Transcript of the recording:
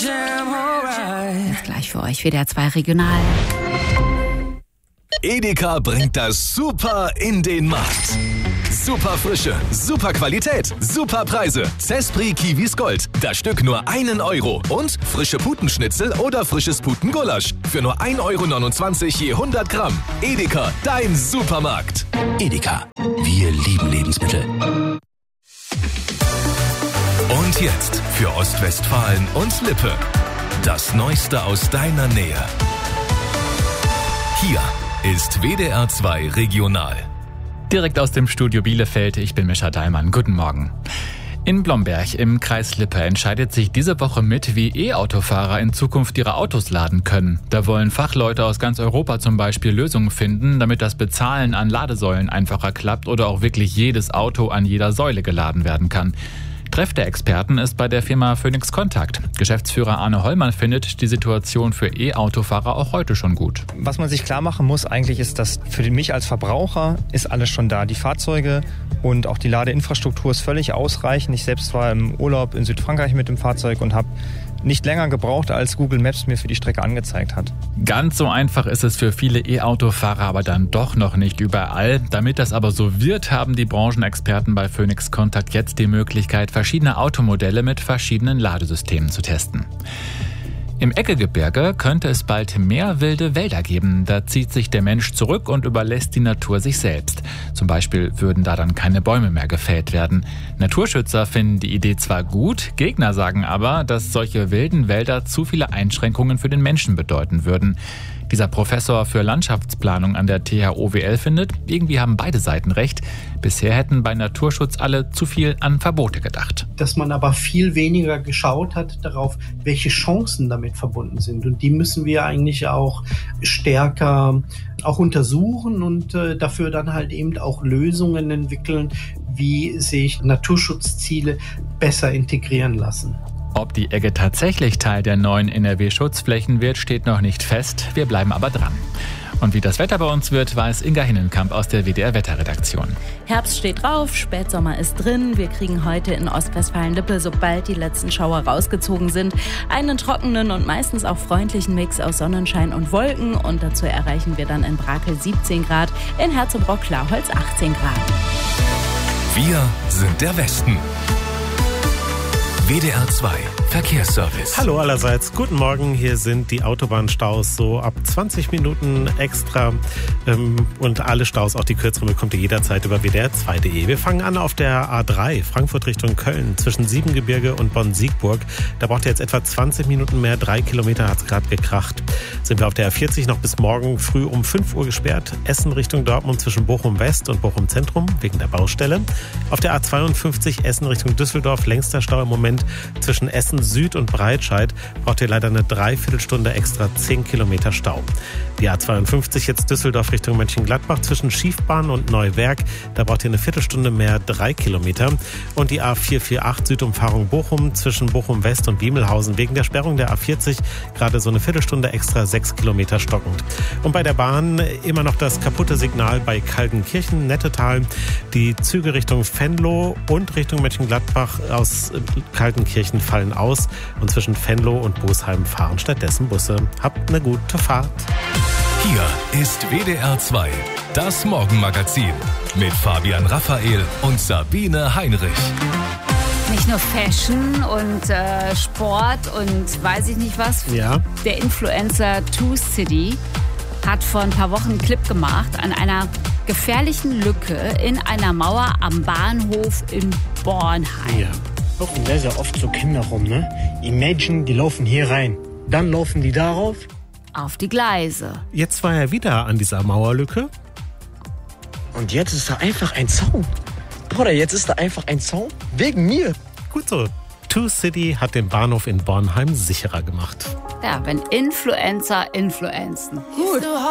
Jetzt gleich für euch WDR 2 Regional. Edeka bringt das Super in den Markt. Super Frische, super Qualität, super Preise. Zespri Kiwis Gold. Das Stück nur 1 Euro. Und frische Putenschnitzel oder frisches Putengulasch. Für nur 1,29 € je 100 Gramm. Edeka, dein Supermarkt. Edeka, wir lieben Lebensmittel. Und jetzt für Ostwestfalen und Lippe. Das Neueste aus deiner Nähe. Hier ist WDR 2 Regional. Direkt aus dem Studio Bielefeld, ich bin Mischa Dallmann. Guten Morgen. In Blomberg im Kreis Lippe entscheidet sich diese Woche mit, wie E-Autofahrer in Zukunft ihre Autos laden können. Da wollen Fachleute aus ganz Europa zum Beispiel Lösungen finden, damit das Bezahlen an Ladesäulen einfacher klappt oder auch wirklich jedes Auto an jeder Säule geladen werden kann. Treff der Experten ist bei der Firma Phoenix Contact. Geschäftsführer Arne Hollmann findet die Situation für E-Autofahrer auch heute schon gut. Was man sich klar machen muss eigentlich ist, dass für mich als Verbraucher ist alles schon da. Die Fahrzeuge und auch die Ladeinfrastruktur ist völlig ausreichend. Ich selbst war im Urlaub in Südfrankreich mit dem Fahrzeug und habe nicht länger gebraucht, als Google Maps mir für die Strecke angezeigt hat. Ganz so einfach ist es für viele E-Autofahrer aber dann doch noch nicht überall. Damit das aber so wird, haben die Branchenexperten bei Phoenix Contact jetzt die Möglichkeit, verschiedene Automodelle mit verschiedenen Ladesystemen zu testen. Im Eggegebirge könnte es bald mehr wilde Wälder geben. Da zieht sich der Mensch zurück und überlässt die Natur sich selbst. Zum Beispiel würden da dann keine Bäume mehr gefällt werden. Naturschützer finden die Idee zwar gut, Gegner sagen aber, dass solche wilden Wälder zu viele Einschränkungen für den Menschen bedeuten würden. Dieser Professor für Landschaftsplanung an der THOWL findet, irgendwie haben beide Seiten recht. Bisher hätten bei Naturschutz alle zu viel an Verbote gedacht. Dass man aber viel weniger geschaut hat darauf, welche Chancen damit verbunden sind. Und die müssen wir eigentlich auch stärker auch untersuchen und dafür dann halt eben auch Lösungen entwickeln, wie sich Naturschutzziele besser integrieren lassen. Ob die Egge tatsächlich Teil der neuen NRW-Schutzflächen wird, steht noch nicht fest. Wir bleiben aber dran. Und wie das Wetter bei uns wird, weiß Inga Hinnenkamp aus der WDR-Wetterredaktion. Herbst steht drauf, Spätsommer ist drin. Wir kriegen heute in Ostwestfalen-Lippe, sobald die letzten Schauer rausgezogen sind, einen trockenen und meistens auch freundlichen Mix aus Sonnenschein und Wolken. Und dazu erreichen wir dann in Brakel 17 Grad, in Herzebrock-Klarholz 18 Grad. Wir sind der Westen. WDR 2 Verkehrsservice. Hallo allerseits, guten Morgen. Hier sind die Autobahnstaus so ab 20 Minuten extra. Und alle Staus, auch die kürzeren, bekommt ihr jederzeit über wdr2.de. Wir fangen an auf der A3, Frankfurt Richtung Köln, zwischen Siebengebirge und Bonn-Siegburg. Da braucht ihr jetzt etwa 20 Minuten mehr, 3 Kilometer hat es gerade gekracht. Sind wir auf der A40 noch bis morgen früh um 5 Uhr gesperrt. Essen Richtung Dortmund zwischen Bochum West und Bochum Zentrum wegen der Baustelle. Auf der A52 Essen Richtung Düsseldorf, längster Stau im Moment zwischen Essen Süd und Breitscheid. Braucht ihr leider eine Dreiviertelstunde extra, 10 Kilometer Stau. Die A52 jetzt Düsseldorf Richtung Mönchengladbach zwischen Schiefbahn und Neuwerk. Da braucht ihr eine Viertelstunde mehr, 3 Kilometer. Und die A448 Südumfahrung Bochum zwischen Bochum West und Wiemelhausen wegen der Sperrung der A40 gerade so eine Viertelstunde extra, 6 Kilometer stockend. Und bei der Bahn immer noch das kaputte Signal bei Kaltenkirchen, Nettetal. Die Züge Richtung Venlo und Richtung Mönchengladbach aus Kaltenkirchen fallen aus und zwischen Venlo und Bosheim fahren stattdessen Busse. Habt eine gute Fahrt. Hier ist WDR 2, das Morgenmagazin mit Fabian Raphael und Sabine Heinrich. Nicht nur Fashion und Sport und weiß ich nicht was. Ja. Der Influencer Two City hat vor ein paar Wochen einen Clip gemacht an einer gefährlichen Lücke in einer Mauer am Bahnhof in Bornheim. Ja. Laufen sehr, sehr oft so Kinder rum, ne? Imagine, die laufen hier rein. Dann laufen die darauf. Auf die Gleise. Jetzt war er wieder an dieser Mauerlücke. Und jetzt ist da einfach ein Zaun. Bruder, jetzt ist da einfach ein Zaun. Wegen mir. Gut so. Two City hat den Bahnhof in Bornheim sicherer gemacht. Ja, wenn Influencer influenzen. Gut.